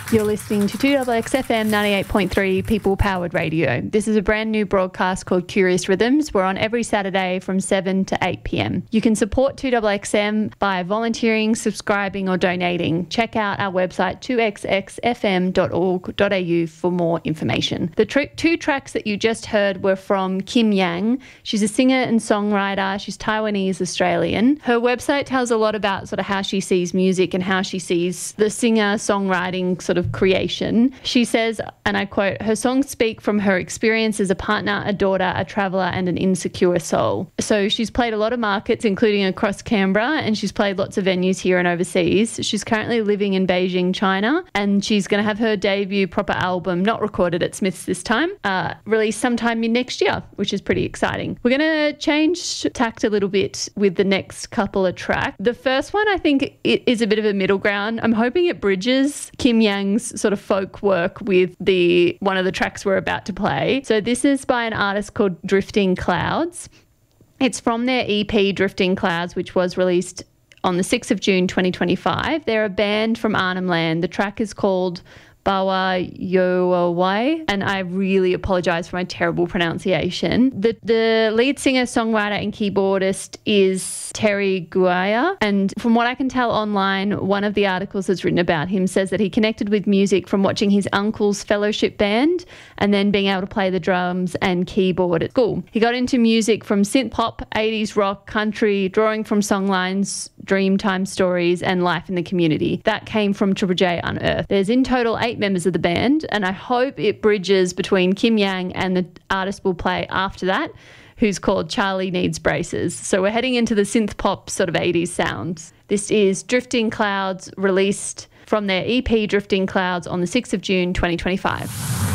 You're listening to 2XXFM 98.3 People Powered Radio. This is a brand new broadcast called Curious Rhythms. We're on every Saturday from 7 to 8 p.m. You can support 2XXM by volunteering, subscribing or donating. Check out our website 2xxfm.org.au for more information. The two tracks that you just heard were from Kim Yang. She's a singer and songwriter. She's Taiwanese Australian. Her website tells a lot about sort of how she sees music and how she sees the singer-songwriting sort of creation. She says, and I quote, "Her songs speak from her experience as a partner, a daughter, a traveller and an insecure soul." So she's played a lot of markets, including across Canberra, and she's played lots of venues here and overseas. She's currently living in Beijing, China, and she's going to have her debut proper album, not recorded at Smiths this time, released sometime in next year, which is pretty exciting. We're going to change tact a little bit with the next couple of tracks. The first one, I think, it is a bit of a middle ground. I'm hoping it bridges Kim Yang's sort of folk work with one of the tracks we're about to play. So this is by an artist called Drifting Clouds. It's from their EP Drifting Clouds, which was released on the 6th of June 2025. They're a band from Arnhem Land. The track is called Bawa Yoawai, and I really apologise for my terrible pronunciation. The lead singer, songwriter and keyboardist is Terry Guaya, and from what I can tell online, one of the articles that's written about him says that he connected with music from watching his uncle's fellowship band and then being able to play the drums and keyboard at school. He got into music from synth pop, 80s rock, country, drawing from songlines, Dreamtime stories and life in the community. That came from Triple J Unearthed. There's in total 8 members of the band, and I hope it bridges between Kim Yang and the artist we'll play after that, who's called Charlie Needs Braces. So we're heading into the synth pop sort of 80s sounds. This is Drifting Clouds, released from their EP Drifting Clouds on the 6th of June 2025.